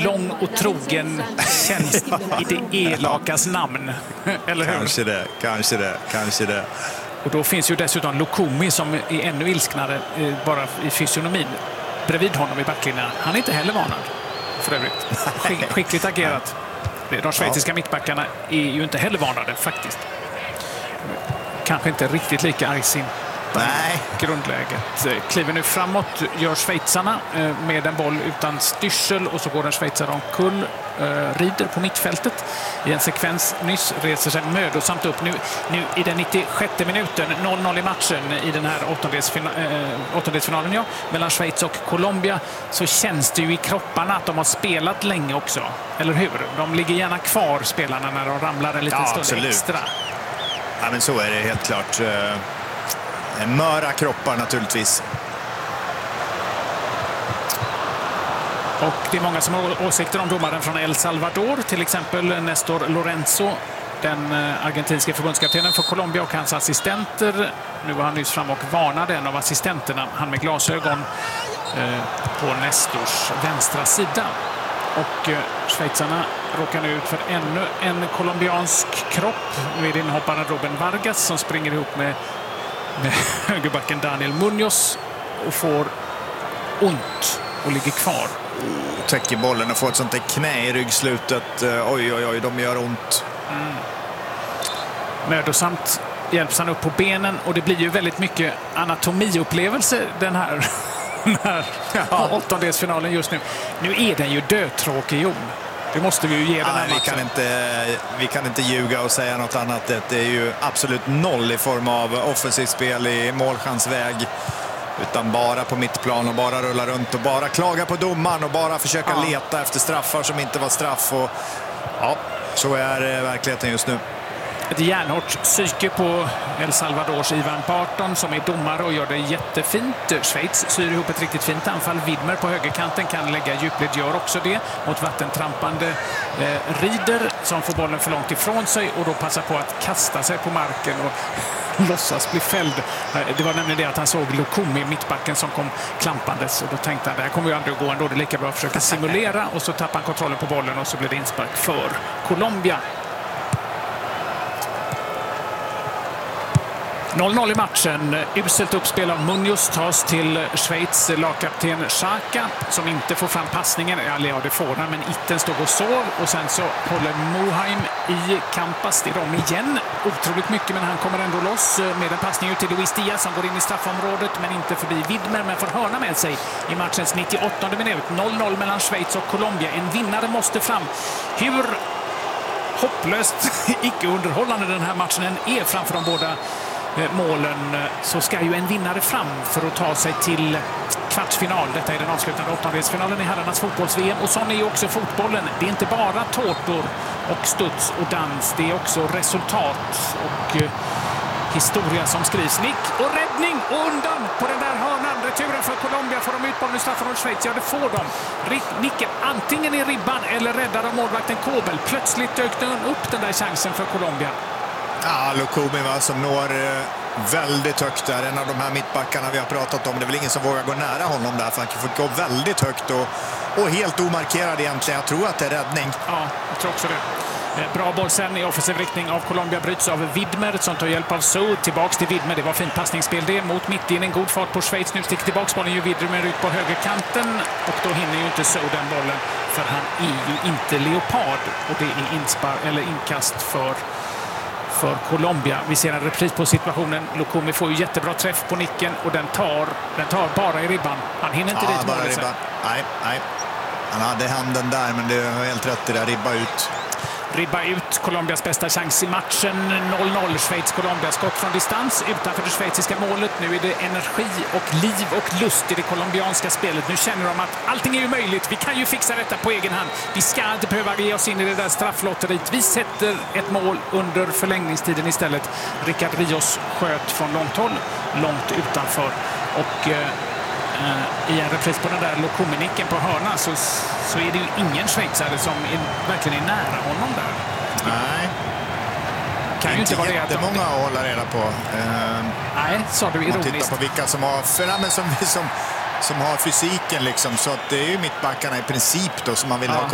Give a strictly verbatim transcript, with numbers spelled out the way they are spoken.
lång och trogen tjänst i det elakas namn. Eller hur? Kanske det, kanske det, kanske det. Och då finns ju dessutom Lukumi som är ännu ilsknare eh, bara i fysionomin. Bredvid honom i backlinjen. Han är inte heller varnad för övrigt. Skick, skickligt agerat. De schweiziska ja. mittbackarna är ju inte heller varnade faktiskt. Kanske inte riktigt lika argsinta. Nej. Grundläget. Kliver nu framåt, gör schweizarna med en boll utan styrsel och så går en schweizare omkull, rider på mittfältet i en sekvens nyss, reser sig mödosamt upp. Nu, nu i den nittiosjätte minuten, noll noll i matchen i den här åttondelsfinalen, åttondelsfinalen ja, mellan Schweiz och Colombia, så känns det ju i kropparna att de har spelat länge också. Eller hur? De ligger gärna kvar, spelarna, när de ramlar en liten ja, stund absolut. extra. Ja, men så är det helt klart. Möra kroppar naturligtvis. Och det är många som har åsikter om domaren från El Salvador. Till exempel Nestor Lorenzo, den argentinska förbundskaptenen för Colombia, och hans assistenter. Nu var han nyss fram och varnade en av assistenterna, han med glasögon, eh, på Nestors vänstra sida. Och eh, schweizarna råkar nu ut för ännu en colombiansk kropp med inhopparen Ruben Vargas som springer ihop med med högerbacken Daniel Munoz och får ont och ligger kvar. Täcker bollen och får ett sånt där knä i ryggslutet. Oj, oj, oj, de gör ont. Mm. Mödosamt hjälps han upp på benen och det blir ju väldigt mycket anatomiupplevelse den här, den här ja. åttondelsfinalen just nu. Nu är den ju dödtråkig, Jon. Det måste vi ju ge den här Nej, vi kan inte, vi kan inte ljuga och säga något annat. Det är ju absolut noll i form av offensivt spel i målchansväg. Utan bara på mittplan och bara rulla runt och bara klaga på domaren och bara försöka ja. leta efter straffar som inte var straff. Och, ja, så är verkligheten just nu. Ett järnhårt psyke på El Salvadors Ivan Barton som är domare och gör det jättefint. Schweiz syr ihop ett riktigt fint anfall. Widmer på högerkanten kan lägga djupled, gör också det mot vattentrampande eh, Rieder som får bollen för långt ifrån sig och då passar på att kasta sig på marken och låtsas bli fälld. Det var nämligen det att han såg Lukumi, mittbacken, som kom klampandes och då tänkte han, det här kommer ju aldrig att gå ändå, det är lika bra att försöka simulera, och så tappar han kontrollen på bollen och så blir det inspark för Colombia. noll noll i matchen. Uselt uppspel av Munoz tas till Schweiz lagkapten Xhaka som inte får fram passningen. Ja, det får han, men Itten står och sov. Och sen så håller Moheim i Campas. Det är de igen. Otroligt mycket, men han kommer ändå loss med en passning ut till Luis Diaz som går in i straffområdet, men inte förbi Widmer, men får hörna med sig i matchens nittioåttonde minut. noll noll mellan Schweiz och Colombia. En vinnare måste fram. Hur hopplöst icke-underhållande den här matchen är framför de båda målen, så ska ju en vinnare fram för att ta sig till kvartsfinal. Detta är den avslutande åttondelsfinalen i herrarnas fotbolls-V M, och sån är ju också fotbollen. Det är inte bara tårtor och studs och dans, det är också resultat och eh, historia som skrivs. Nick och räddning och undan på den där hörnan. Returen för Colombia. Får de ut bollen i straffen från Schweiz? Ja, det får de. Nicken antingen i ribban eller räddar av målvakten Kobel. Plötsligt dök den upp den där chansen för Colombia. Ja, Lukumi va, som når eh, väldigt högt där. En av de här mittbackarna vi har pratat om. Det är väl ingen som vågar gå nära honom där, för han får gå väldigt högt och, och helt omarkerad egentligen. Jag tror att det är räddning. Ja, jag tror också det. Bra boll sen i offensiv riktning av Colombia, bryts av Widmer som tar hjälp av So. Tillbaks till Widmer, det var fint passningsspel det mot mittlinjen. God fart på Schweiz, nu sticker tillbaks bollen ju Widmer ut på högerkanten och då hinner ju inte So den bollen, för han är ju inte leopard, och det är inspar eller inkast för för Colombia. Vi ser en repris på situationen. Lukumi får ju jättebra träff på nicken och den tar, den tar bara i ribban. Han hinner inte ja, dit målet. Nej, nej. Han hade handen där, men det var helt rätt, det där, ribba ut. Ribba ut, Colombias bästa chans i matchen. noll noll Schweiz-Colombia. Skott från distans utanför det schweiziska målet. Nu är det energi och liv och lust i det colombianska spelet. Nu känner de att allting är ju möjligt. Vi kan ju fixa detta på egen hand. Vi ska inte behöva ge oss in i det där strafflotteriet. Vi sätter ett mål under förlängningstiden istället. Rickard Rios sköt från långt håll, långt utanför. Och eh, i en repris på den där Lukumi-nicken på hörna så, så är det ju ingen schweizare som är, verkligen är nära honom där. Nej. Kan ju inte vara det att de... många att hålla reda på. Uh, Nej, sa du ironiskt. Man tittar på vilka som har, för, som, som, som har fysiken liksom, så att det är ju mittbackarna i princip då som man vill ja. ha